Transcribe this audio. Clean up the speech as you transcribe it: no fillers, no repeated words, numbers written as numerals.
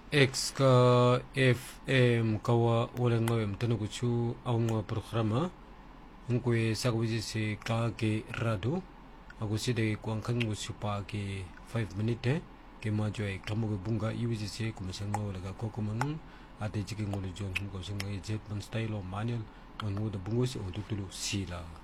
X ka FM kawa wala ngoyam tanukuchu aunga programa ngwe sagwiji se ka ke rado agusi de kwangkan ngusupa ke 5 minute ke majoy kamu bunga yuji se kumasanga wala ka kokomang ate chiki ngolo jon ko singa jet ban style o manual ngu da bungo se odutulu sila